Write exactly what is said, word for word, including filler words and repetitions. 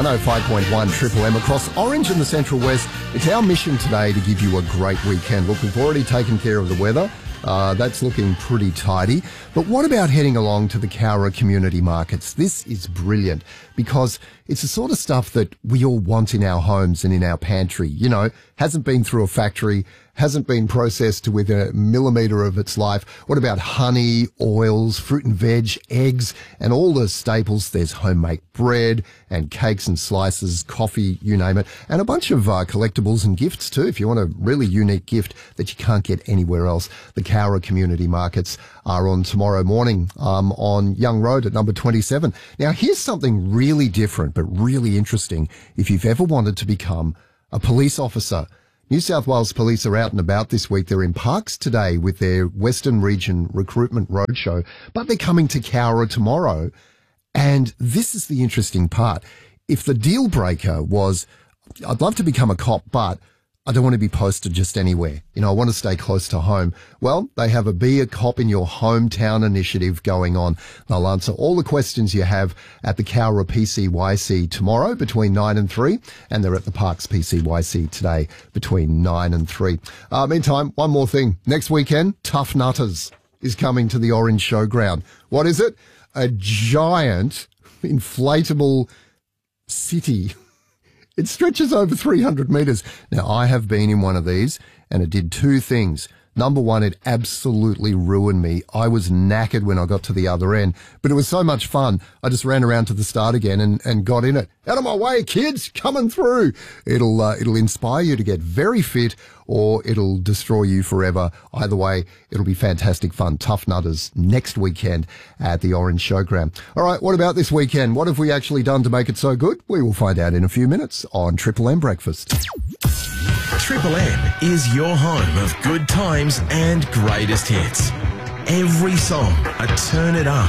one oh five point one Triple M across Orange and the Central West. It's our mission today to give you a great weekend. Look, we've already taken care of the weather. Uh, that's looking pretty tidy. But what about heading along to the Cowra community markets? This is brilliant because it's the sort of stuff that we all want in our homes and in our pantry. You know, hasn't been through a factory, hasn't been processed to within a millimetre of its life. What about honey, oils, fruit and veg, eggs, and all the staples? There's homemade bread and cakes and slices, coffee, you name it, and a bunch of uh, collectibles and gifts too. If you want a really unique gift that you can't get anywhere else, the Cowra community markets are on tomorrow morning um, on Young Road at number twenty-seven. Now, here's something really different but really interesting if you've ever wanted to become a police officer. New South Wales Police are out and about this week. They're in Parks today with their Western Region Recruitment Roadshow, but they're coming to Cowra tomorrow. And this is the interesting part. If the deal breaker was, I'd love to become a cop, but I don't want to be posted just anywhere. You know, I want to stay close to home. Well, they have a Be a Cop in Your Hometown initiative going on. They'll answer all the questions you have at the Cowra P C Y C tomorrow between nine and three, and they're at the Parks P C Y C today between nine and three. Uh, meantime, one more thing. Next weekend, Tough Nutters is coming to the Orange Showground. What is it? A giant inflatable city. It stretches over three hundred metres. Now, I have been in one of these, and it did two things. Number one, it absolutely ruined me. I was knackered when I got to the other end, but it was so much fun. I just ran around to the start again and, and got in it. Out of my way, kids, coming through. It'll, uh, it'll inspire you to get very fit, or it'll destroy you forever. Either way, it'll be fantastic fun. Tough Nutters next weekend at the Orange Showground. All right, what about this weekend? What have we actually done to make it so good? We will find out in a few minutes on Triple M Breakfast. Triple M is your home of good times and greatest hits. Every song, a turn it up.